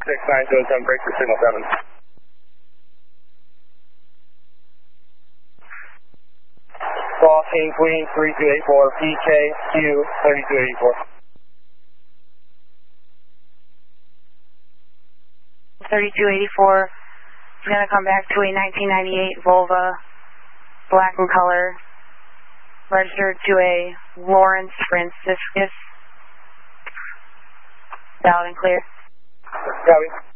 6907, break for signal 7. Call King Queen 3284, PKQ 3284. 3284 is going to come back to a 1998 Volvo, black in color, registered to a Lawrence Franciscus. Valid and clear. Copy.